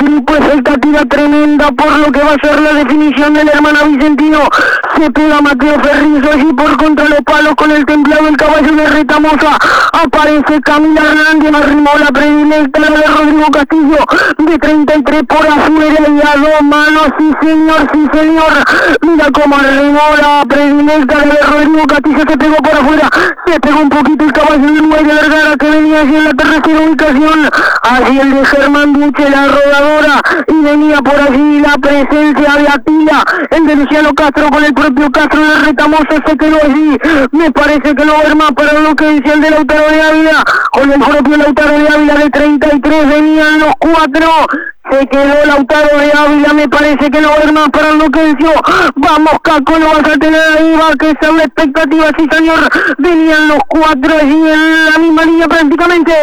Triple expectativa tremenda por lo que va a ser la definición del hermano Vicentino. Se pega Mateo Ferrizo allí por contra los palos con el templado el caballo de Retamosa. Aparece Camila Hernández, arrimó la predilecta, la de Rodrigo Castillo, de 33 por afuera y a 2 manos, sí señor, sí señor. Mira cómo arrimó la predilecta, la de Rodrigo Castillo, se pegó por afuera, se pegó un poquito el caballo de Luis de Vergara que venía allí en la tercera ubicación. Allí el de Germán Duche, la rodadora, y venía por allí la presencia de Atila, el de Luciano Castro con el propio Castro de Retamosa, se quedó allí. Me parece que no va a haber más para lo que decía el de Lautaro de Ávila, con el propio Lautaro de Ávila de 33, venían los 4. Se quedó Lautaro de Ávila, me parece que no va a haber más para lo que decía. Vamos, Caco, lo vas a tener ahí, va a que sea la expectativa, sí señor. Venían los 4 allí en la misma línea prácticamente.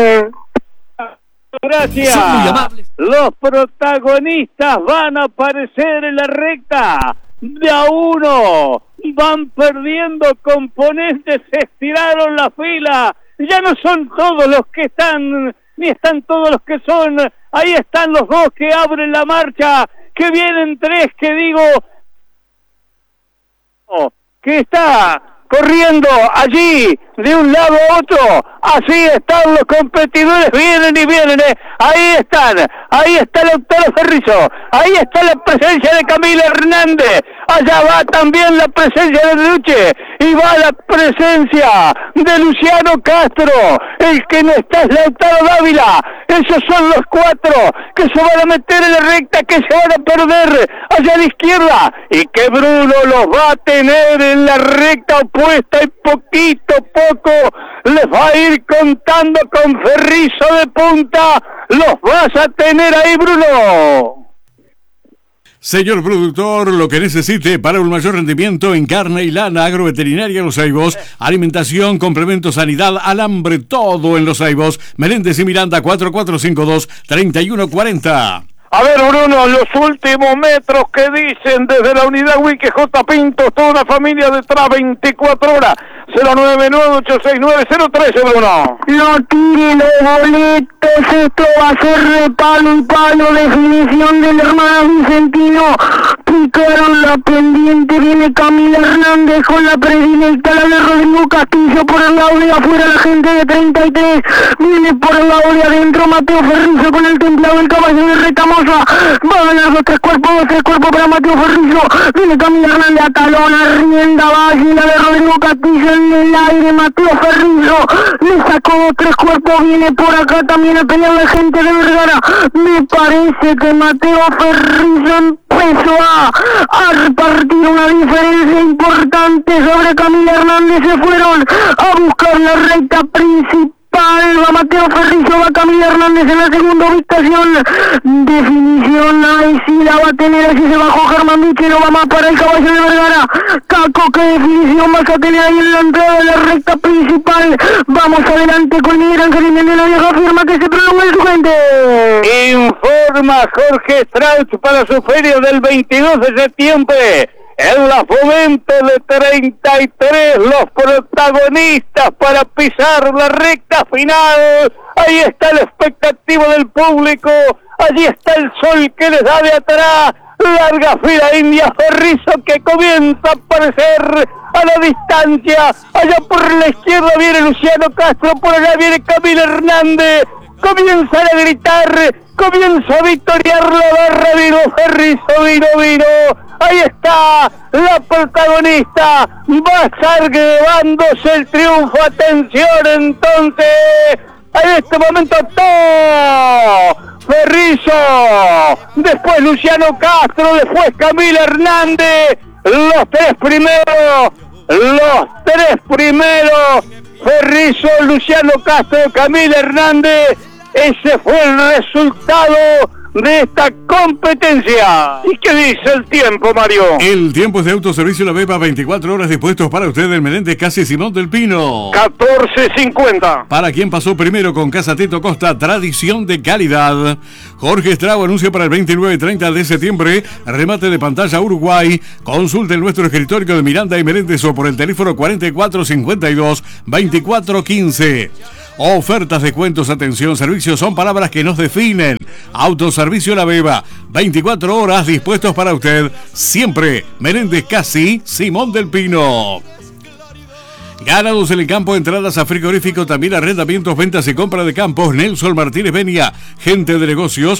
Gracias. Son muy amables. Los protagonistas van a aparecer en la recta. De a uno van perdiendo componentes, se estiraron la fila. Ya no son todos los que están, ni están todos los que son. Ahí están los 2 que abren la marcha, que vienen 3, que digo, que está corriendo allí de un lado a otro. Así están los competidores, vienen y vienen, ahí está Lautaro Ferrizo, ahí está la presencia de Camila Hernández, allá va también la presencia de Duche, y va la presencia de Luciano Castro. El que no está es Lautaro Dávila. Esos son los 4 que se van a meter en la recta, que se van a perder allá a la izquierda, y que Bruno los va a tener en la recta opuesta, y poquito a poco les va a ir contando con Ferrizo de punta. Los vas a tener ahí, Bruno. Señor productor, lo que necesite para un mayor rendimiento en carne y lana, agroveterinaria Los Saibos, alimentación, complemento, sanidad, alambre, todo en Los Saibos. Meléndez y Miranda, 4452-3140. A ver, Bruno, los últimos metros que dicen desde la unidad Wiki J. Pinto, toda una familia detrás, 24 horas, 099-869-013, Bruno. No tire los boletos, esto va a ser de palo y palo, definición del hermano Vicentino. Picaron la pendiente, viene Camila Hernández con la predilecta, la de Rodrigo Castillo por el lado de afuera, la gente de 33, viene por el lado de adentro Mateo Ferrizo con el templado del caballo de Retamosa. Va a ganar los 3 cuerpos para Mateo Ferrizo. Viene Camila Hernández a talón, arrienda, va allí la de Rodrigo Castillo en el aire. Mateo Ferrizo le sacó 3 cuerpos, viene por acá también a pelear la gente de Vergara. Me parece que Mateo Ferrizo empezó a repartir una diferencia importante sobre Camila Hernández. Se fueron a buscar la recta principal. Va Mateo Ferrizo, va Camila Hernández en la segunda ubicación. Definición, ahí sí la va a tener, así se bajó Germán Duche, no va más para el caballo de Vergara. Caco, ¿qué definición vas a tener ahí en la entrada de la recta principal? Vamos adelante con Miguel Ángel Jiménez, la vieja firma que se prolonga en su gente. Informa Jorge Strauch para su feria del 22 de septiembre. En la Fomento de 33, los protagonistas para pisar la recta final. Ahí está la expectativa del público. Allí está el sol que les da de atrás. Larga fila india, Ferrizo que comienza a aparecer a la distancia. Allá por la izquierda viene Luciano Castro, por allá viene Camila Hernández. Comienzan a gritar, comienza a victoriar la barra, vino Ferrizo, vino. Ahí está la protagonista, va a estar llevándose el triunfo. Atención entonces, en este momento todo Ferrizo, después Luciano Castro, después Camila Hernández, los tres primeros, Ferrizo, Luciano Castro, Camila Hernández. Ese fue el resultado de esta competencia. ¿Y qué dice el tiempo, Mario? El tiempo es de Autoservicio La Beba, 24 horas dispuestos para usted en Meléndez, casi Simón del Pino. 14:50. Para quien pasó primero con Casa Tito Costa, tradición de calidad. Jorge Estrago anuncia para el 29 y 30 de septiembre, remate de pantalla Uruguay. Consulte en nuestro escritorio de Miranda y Meléndez o por el teléfono 4452-2415. Ofertas, descuentos, atención, servicios son palabras que nos definen. Autoservicio La Beba, 24 horas dispuestos para usted. Siempre, Menéndez Casi, Simón del Pino. Ganados en el campo, entradas a frigorífico, también arrendamientos, ventas y compra de campos. Nelson Martínez Benia, gente de negocios,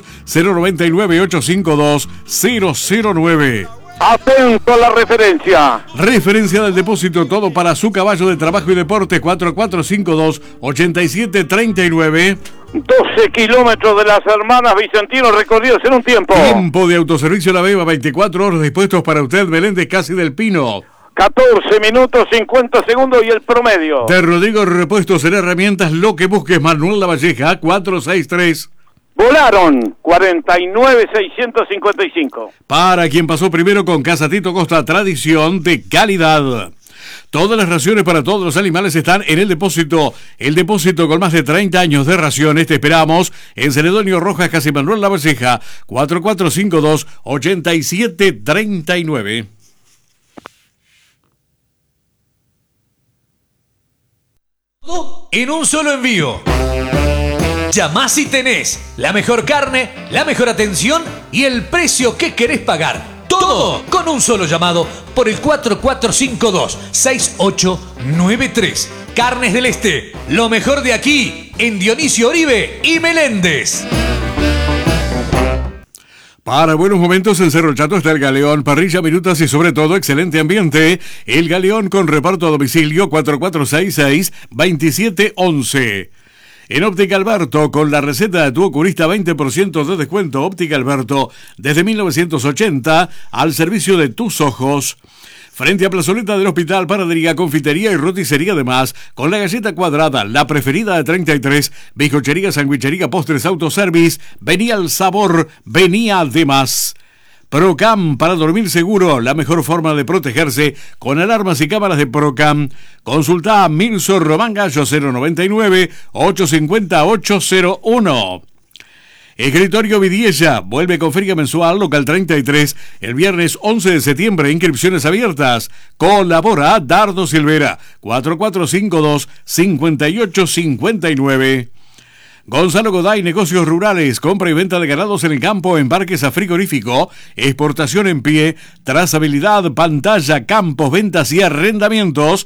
099-852-009. Atento a la referencia. Referencia del depósito, todo para su caballo de trabajo y deporte, 4452-8739. 12 kilómetros de las hermanas Vicentino recorridos en un tiempo. Tiempo de autoservicio La Beba, 24 horas dispuestos para usted, Meléndez Casi del Pino. 14 minutos 50 segundos y el promedio. De Rodrigo Repuestos en herramientas, lo que busques, Manuel Lavalleja, 463. Volaron 49,655. Para quien pasó primero con Casa Tito Costa, tradición de calidad. Todas las raciones para todos los animales están en el depósito. El depósito con más de 30 años de raciones. Te esperamos en Celedonio Rojas, Casi Manuel Lavalleja, 4452-8739. Todo en un solo envío. Llamá si tenés la mejor carne, la mejor atención y el precio que querés pagar. Todo con un solo llamado por el 4452-6893. Carnes del Este, lo mejor de aquí en Dionisio Oribe y Meléndez. Para buenos momentos en Cerro Chato está el Galeón, parrilla, minutas y sobre todo excelente ambiente. El Galeón con reparto a domicilio 4466-2711. En Óptica Alberto, con la receta de tu oculista, 20% de descuento. Óptica Alberto, desde 1980, al servicio de tus ojos. Frente a Plazoleta del Hospital, panadería, confitería y roticería además, con la galleta cuadrada, la preferida de 33, bizcochería, sandwichería, postres, autoservice. Venía el sabor, venía además. Procam, para dormir seguro, la mejor forma de protegerse con alarmas y cámaras de Procam. Consulta a Milso Román Gallo, 099-850-801. Escritorio Vidiella vuelve con feria mensual local 33 el viernes 11 de septiembre, inscripciones abiertas. Colabora Dardo Silvera, 4452-5859. Gonzalo Goday, negocios rurales, compra y venta de ganados en el campo, embarques a frigorífico, exportación en pie, trazabilidad, pantalla, campos, ventas y arrendamientos,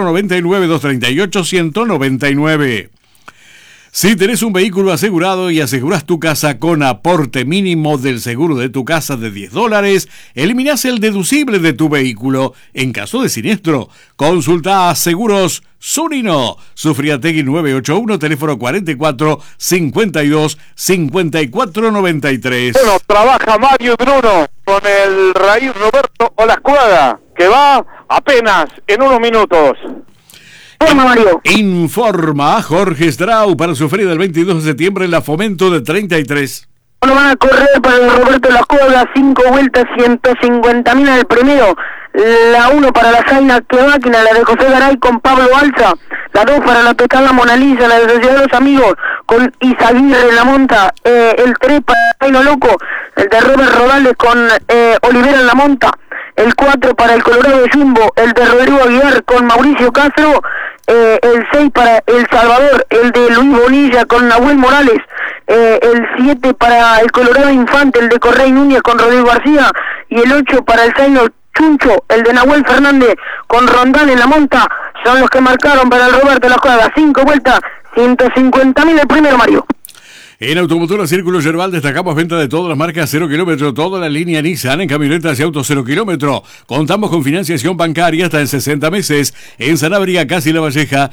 099-238-199. Si tenés un vehículo asegurado y aseguras tu casa con aporte mínimo del seguro de tu casa de $10, eliminás el deducible de tu vehículo en caso de siniestro. Consulta a Seguros Zunino, Sufriategui 981, teléfono 44 52 54 93. Bueno, trabaja Mario y Bruno con el Raíz Roberto Olascuaga, que va apenas en unos minutos. Mario. Informa Jorge Strau para su feria del 22 de septiembre en la Fomento de 33. Bueno, van a correr para el Roberto Lascuaga, 5 vueltas, 150.000 al primero. La 1 para la Zaina que máquina, la de José Garay con Pablo Alza. La 2 para la Pecana Mona Lisa, la de Sociedad de los Amigos con Izaguirre en la monta. El 3 para Jaino Loco, el de Robert Rodales con Olivera en la monta. El 4 para el Colorado Jumbo, el de Rodrigo Aguilar con Mauricio Castro. El 6 para El Salvador, el de Luis Bonilla con Nahuel Morales. El 7 para el Colorado Infante, el de Correy Núñez con Rodrigo García. Y el 8 para el Zaino Chuncho, el de Nahuel Fernández con Rondán en la monta. Son los que marcaron para el Roberto Lascuaga. 5 vueltas, 150.000 el primero, Mario. En Automotora Círculo Yerbal destacamos venta de todas las marcas 0 kilómetro, toda la línea Nissan en camionetas y autos 0 kilómetro. Contamos con financiación bancaria hasta en 60 meses. En Sanabria, Casi La Valleja,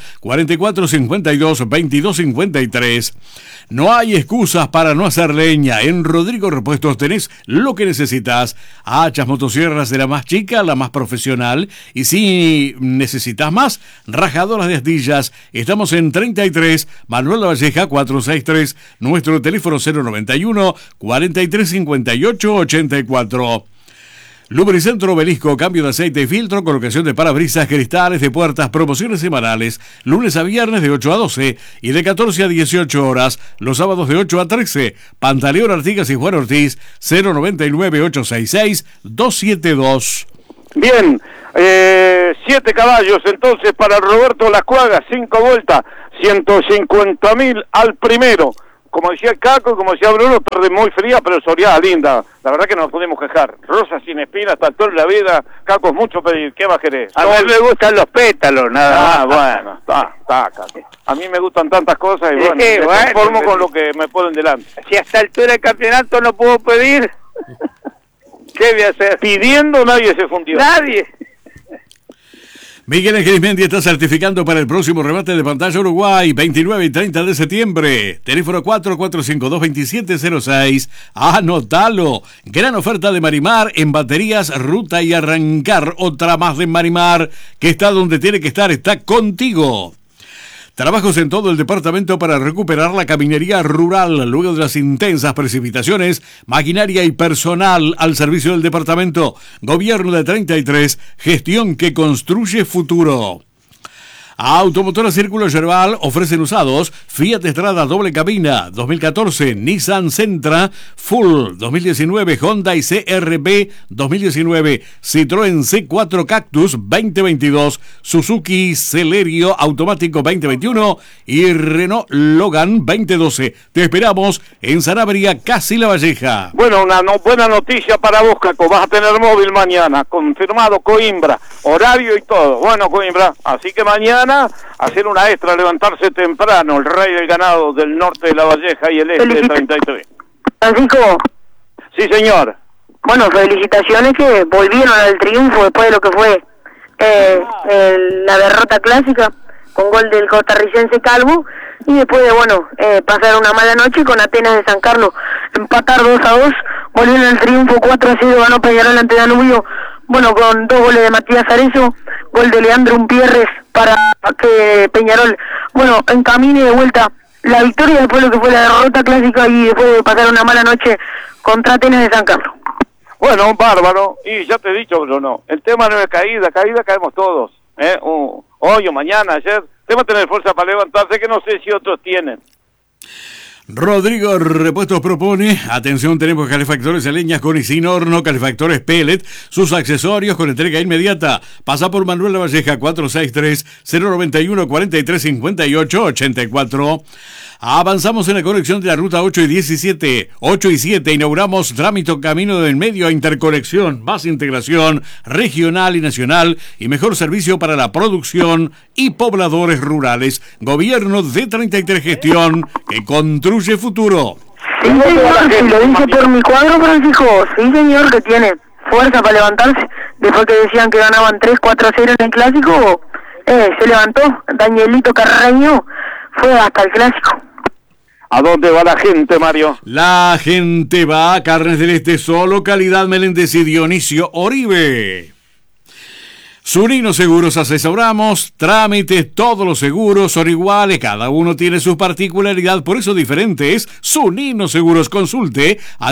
4452-2253. No hay excusas para no hacer leña. En Rodrigo Repuestos tenés lo que necesitas. Hachas, motosierras de la más chica a la más profesional. Y si necesitas más, rajadoras de astillas. Estamos en 33, Manuel Lavalleja, 463. Nuestro teléfono 091-4358-84. Lubricentro Obelisco, cambio de aceite y filtro, colocación de parabrisas, cristales de puertas, promociones semanales, lunes a viernes de 8 a 12 y de 14 a 18 horas, los sábados de 8 a 13. Pantaleón Artigas y Juan Ortiz, 099-866-272. Bien, 7 caballos entonces para Roberto Lascuaga, 5 vueltas, 150.000 al primero. Como decía el Caco, como decía Bruno, tarde muy fría, pero soleada, linda. La verdad que no nos podemos quejar. Rosa sin espinas, hasta toda la vida. Caco, es mucho pedir. ¿Qué más querés? A mí me gustan los pétalos, nada más. Bueno, está, Caco. A mí me gustan tantas cosas y bueno, me conformo con lo que me ponen delante. Si a esta altura del campeonato no puedo pedir, ¿qué voy a hacer? Pidiendo nadie se fundió. Nadie. Miguel Ángel Mendy está certificando para el próximo remate de pantalla Uruguay, 29 y 30 de septiembre. Teléfono 4452-2706. Anótalo. Gran oferta de Marimar en baterías, ruta y arrancar. Otra más de Marimar, que está donde tiene que estar, está contigo. Trabajos en todo el departamento para recuperar la caminería rural luego de las intensas precipitaciones, maquinaria y personal al servicio del departamento. Gobierno de 33, gestión que construye futuro. Automotora Círculo Yerbal ofrecen usados Fiat Strada doble cabina 2014, Nissan Sentra Full 2019, Honda y CR-V 2019, Citroën C4 Cactus 2022, Suzuki Celerio Automático 2021 y Renault Logan 2012. Te esperamos en Sanabria, Casi La Valleja. Bueno, una buena noticia para vos, Caco. Vas a tener móvil mañana, confirmado Coimbra, horario y todo. Bueno, Coimbra, así que mañana hacer una extra, levantarse temprano, el rey del ganado del norte de La Valleja y el este de 33. Francisco. Sí, señor. Bueno, felicitaciones que volvieron al triunfo después de lo que fue la derrota clásica con gol del costarricense Calvo y después de, pasar una mala noche con Atenas de San Carlos, empatar 2-2, volvieron al triunfo 4-0, ganó Peñarol ante Danubio, con 2 goles de Matías Arezo, gol de Leandro Umpierres para que Peñarol, encamine de vuelta la victoria después de lo que fue la derrota clásica y después de pasar una mala noche contra Atenas de San Carlos. Bueno, bárbaro, y ya te he dicho, Bruno, el tema no es caída caemos todos, hoy o mañana, ayer, el tema es tener fuerza para levantarse, que no sé si otros tienen. Rodrigo Repuestos propone, atención, tenemos calefactores a leñas con y sin horno, calefactores pellet, sus accesorios con entrega inmediata. Pasa por Manuel Lavalleja 463-091-4358-84. Avanzamos en la conexión de la ruta 8 y 17. 8 y 7 inauguramos trámite Camino del Medio a interconexión, más integración regional y nacional y mejor servicio para la producción y pobladores rurales. Gobierno de 33, gestión que construye futuro. Sí, señor, si lo dice por mi cuadro, Francisco. Sí, señor, que tiene fuerza para levantarse. Después que decían que ganaban 3-4-0 en el clásico, se levantó. Danielito Carreño fue hasta el clásico. ¿A dónde va la gente, Mario? La gente va a Carnes del Este, solo calidad Meléndez y Dionisio Oribe. Zunino Seguros asesoramos, trámites, todos los seguros son iguales, cada uno tiene su particularidad, por eso diferente es Zunino Seguros. Consulte a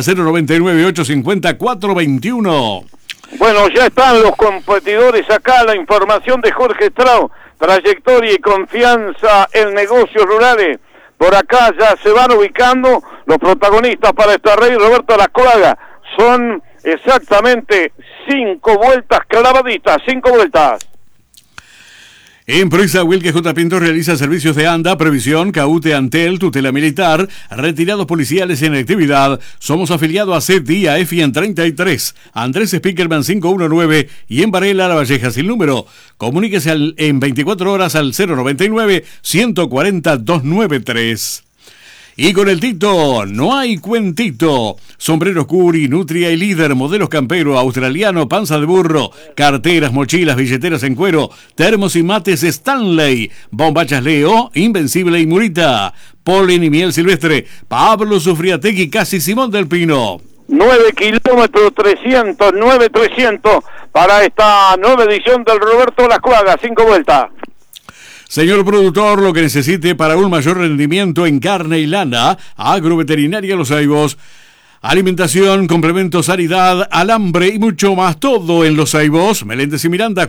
099-850-421. Bueno, ya están los competidores acá, la información de Jorge Strauss, trayectoria y confianza en negocios rurales. Por acá ya se van ubicando los protagonistas para esta rey. Roberto Lascuaga, son exactamente 5 vueltas clavaditas, 5 vueltas. Empresa Wilke J. Pinto realiza servicios de ANDA, previsión, caute, Antel, tutela militar, retirados policiales en actividad. Somos afiliados a CETI, a EFI en 33, Andrés Spickerman 519 y en Varela, La Valleja sin número. Comuníquese en 24 horas al 099-140-293. Y con el Tito, no hay cuentito. Sombreros Curi, Nutria y Líder, modelos campero, australiano, panza de burro, carteras, mochilas, billeteras en cuero, termos y mates Stanley, bombachas Leo, Invencible y Murita, polen y miel silvestre, Pablo Sufriategui, Casi Simón del Pino. 9 kilómetros 300, 9,300 para esta nueva edición del Roberto Lascuaga, 5 vueltas. Señor productor, lo que necesite para un mayor rendimiento en carne y lana, Agroveterinaria Los Aivos, alimentación, complementos, sanidad, alambre y mucho más, todo en Los Aivos. Meléndez y Miranda,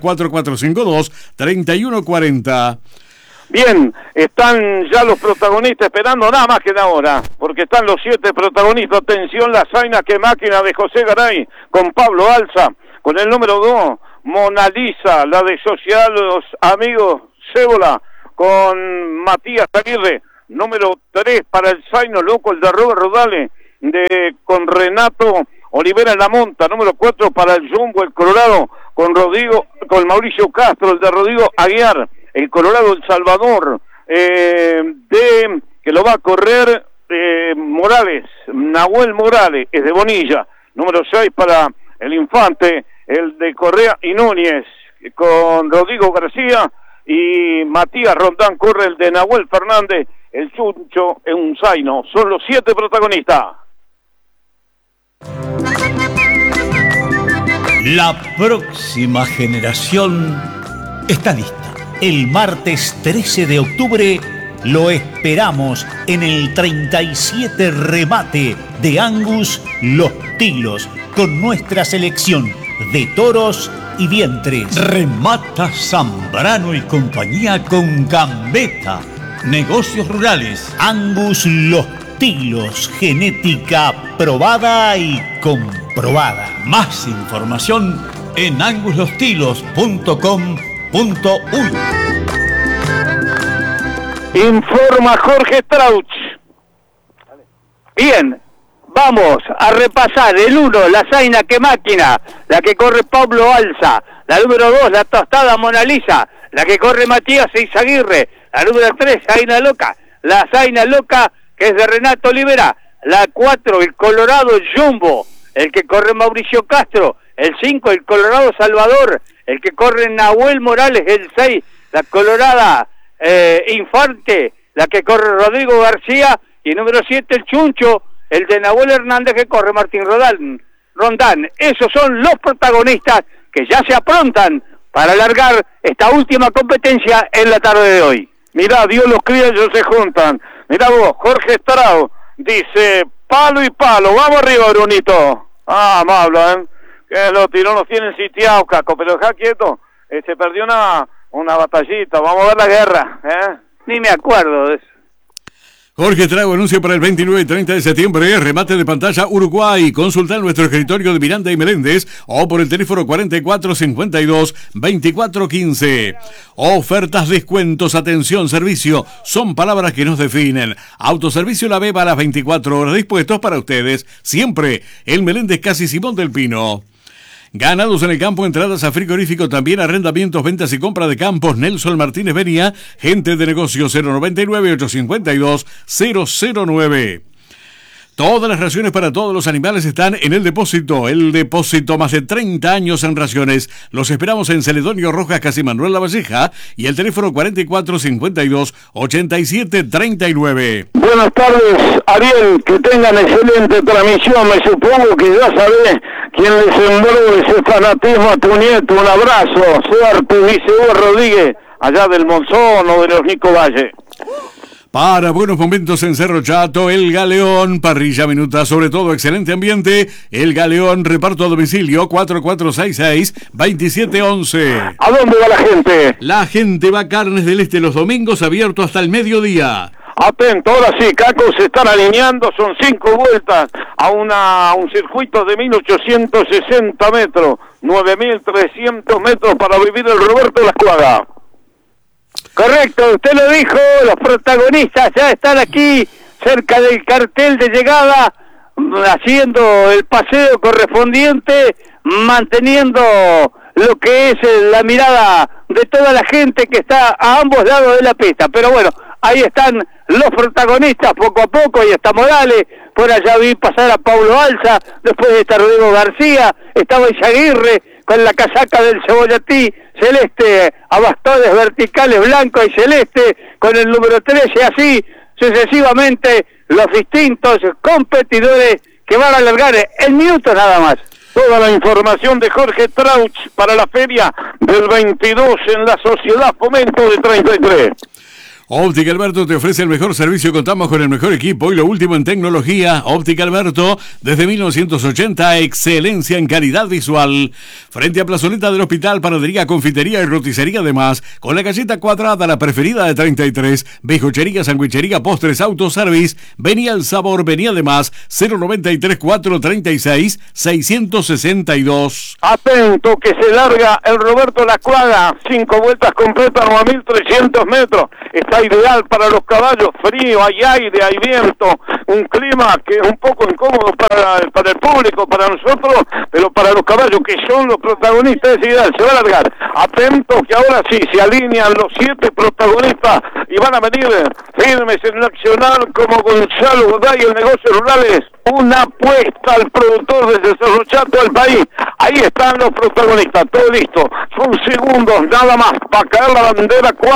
4452-3140. Bien, están ya los protagonistas esperando nada más que de ahora, porque están los 7 protagonistas. Atención, la zaina que máquina de José Garay, con Pablo Alza, con el número 2, Mona Lisa, la de Social Los Amigos Cébola, con Matías Aguirre. Número 3 para el Zaino Loco, el de Robert Rodales, con Renato Olivera en la monta. Número 4 para el Jumbo, el Colorado, con Mauricio Castro, el de Rodrigo Aguiar, el Colorado, el Salvador, que lo va a correr Morales, Nahuel Morales, es de Bonilla. Número 6 para el Infante, el de Correa y Núñez, con Rodrigo García, y Matías Rondán corre el de Nahuel Fernández, el Chuncho en un Zaino. Son los 7 protagonistas. La próxima generación está lista. El martes 13 de octubre lo esperamos en el 37 remate de Angus Los Tilos, con nuestra selección de toros y vientres. Remata Zambrano y compañía con Gambetta. Negocios rurales. Angus Los Tilos, genética probada y comprobada. Más información en anguslostilos.com.uy. Informa Jorge Strauch. Bien, vamos a repasar el 1, la Zaina que máquina, la que corre Pablo Alza, la número 2, la Tostada Mona Lisa, la que corre Matías Eizaguirre, la número 3, Zaina Loca, la Zaina Loca que es de Renato Olivera, la 4, el Colorado Jumbo, el que corre Mauricio Castro, el 5, el Colorado Salvador, el que corre Nahuel Morales, el 6, la Colorada Infante, la que corre Rodrigo García, y el número 7, el Chuncho, el de Nahuel Hernández, que corre Martín Rondán. Esos son los protagonistas que ya se aprontan para alargar esta última competencia en la tarde de hoy. Mirá, Dios los criollos se juntan. Mirá vos, Jorge Estrao dice, palo y palo, vamos arriba, Brunito. Amable, que los tirones tienen sitiados, Caco, pero deja quieto, se perdió una batallita, vamos a ver la guerra, Ni me acuerdo de eso. Jorge Trago anuncia para el 29 y 30 de septiembre, remate de pantalla Uruguay. Consulta en nuestro escritorio de Miranda y Meléndez o por el teléfono 4452-2415. Ofertas, descuentos, atención, servicio, son palabras que nos definen. Autoservicio La Beba a las 24 horas, dispuestos para ustedes, siempre. El Meléndez Casi Simón del Pino. Ganados en el campo, entradas a frigorífico, también arrendamientos, ventas y compra de campos. Nelson Martínez Venía, gente de negocio 099-852-009. Todas las raciones para todos los animales están en El Depósito. El Depósito, más de 30 años en raciones. Los esperamos en Celedonio Rojas, casi Manuel Lavalleja, y el teléfono 4452-8739. Buenas tardes, Ariel, que tengan excelente transmisión. Me supongo que ya sabés quién le sembró ese fanatismo a tu nieto. Un abrazo, suerte, dice Hugo Rodríguez, allá del Monzón o de los Nico Valle. Para buenos momentos en Cerro Chato, El Galeón, parrilla minuta, sobre todo excelente ambiente. El Galeón, reparto a domicilio 4466-2711. ¿A dónde va la gente? La gente va a Carnes del Este los domingos, abierto hasta el mediodía. Atento, ahora sí, Caco, se están alineando, son 5 vueltas a un circuito de 1860 metros, 9300 metros para vivir el Roberto Lascuaga. Correcto, usted lo dijo, los protagonistas ya están aquí cerca del cartel de llegada, haciendo el paseo correspondiente, manteniendo lo que es la mirada de toda la gente que está a ambos lados de la pista. Pero bueno, ahí están los protagonistas poco a poco, ahí está Morales, por allá vi pasar a Pablo Alza, después está Rodrigo García, estaba Eizaguirre con la casaca del Cebollatí celeste a bastones verticales blanco y celeste, con el número 13, así sucesivamente los distintos competidores que van a alargar en minutos nada más. Toda la información de Jorge Trauch para la feria del 22 en la Sociedad Fomento de 33. Óptica Alberto te ofrece el mejor servicio, contamos con el mejor equipo y lo último en tecnología. Óptica Alberto, desde 1980, excelencia en calidad visual. Frente a Plazoleta del Hospital, panadería, confitería y roticería además, con la galleta cuadrada, la preferida de 33, bizcochería, sandwichería, postres, autoservice. Venía el sabor, venía además, 093 436 662. Atento que se larga el Roberto Lacuaga, 5 vueltas completas, 9.300 metros. Está ideal para los caballos, frío, hay aire, hay viento, un clima que es un poco incómodo para el público, para nosotros, pero para los caballos que son los protagonistas es ideal, se va a largar. Atento que ahora sí se alinean los 7 protagonistas y van a venir firmes en el accionar como Gonzalo Goday, el negocio rurales. Una apuesta al productor desde Cerro Chato del país. Ahí están los protagonistas, todo listo. Son segundos nada más para caer la bandera.